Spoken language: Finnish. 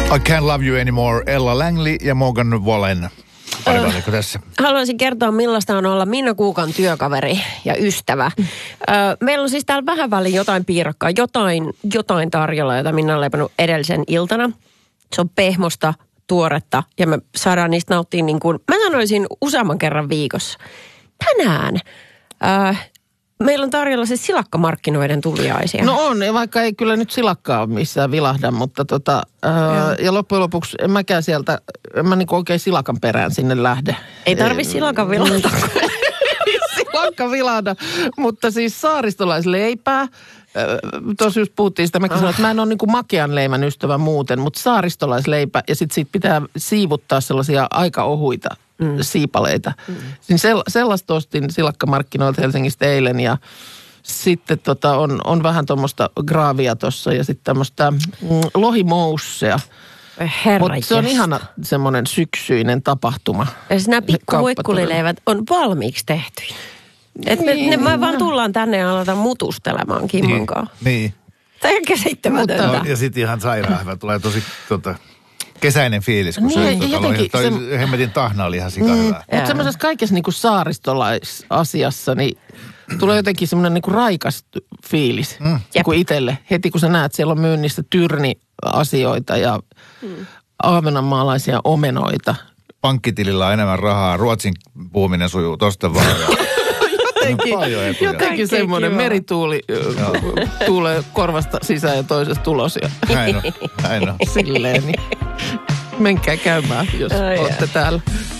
I Can't Love You Anymore, Ella Langley ja Morgan Wallen. Oliko tässä? Haluaisin kertoa, millaista on olla Minna Kuukan työkaveri ja ystävä. Meillä on siis täällä vähän väliin jotain piirakkaa, jotain tarjolla, jota Minna on leipannut edellisen iltana. Se on pehmosta, tuoretta ja me saadaan niistä nauttia niin kuin, mä sanoisin useamman kerran viikossa. Tänään meillä on tarjolla se silakkamarkkinoiden tuliaisia. No on, ja vaikka ei kyllä nyt silakkaa missään vilahda, mutta ja loppujen lopuksi en mäkään sieltä, en mä niinku oikein silakan perään sinne lähde. Ei tarvi silakan vilahda. Silakka vilahda, mutta siis saaristolaisleipää. Tuossa just puhuttiin sitä, mäkin sanoin, että mä en ole niin kuin makean leivän ystävä muuten, mutta saaristolaisleipä ja sitten siitä pitää siivuttaa sellaisia aika ohuita siipaleita. Niin sellaista ostin silakkamarkkinoilta Helsingistä eilen ja sitten on vähän tuommoista graavia tuossa ja sitten tämmöistä lohimoussea. Mutta se on ihana semmoinen syksyinen tapahtuma. Ja nämä pikkuhuikkulileivät on valmiiksi tehty. Ne vaan tullaan tänne ja aletaan mutustelemaan Kimmonkaan. Niin. Tämä on käsittämätöntä. No, ja sitten ihan sairaan hyvä. Tulee tosi kesäinen fiilis, kun se hemmetin tahna oli ihan sikahyvää. Mutta semmoisessa kaikessa niinku saaristolaisasiassa, niin tulee jotenkin semmoinen niinku raikas fiilis niinku itselle. Heti kun sä näet, siellä on myynnissä tyrni-asioita ja ahvenanmaalaisia omenoita. Pankkitilillä on enemmän rahaa. Ruotsin puhuminen sujuu tosta vaan. Jotenkin semmoinen merituuli tuulee korvasta sisään ja toisesta tulos. Näin on. Silleen, niin menkää käymään, jos olette täällä.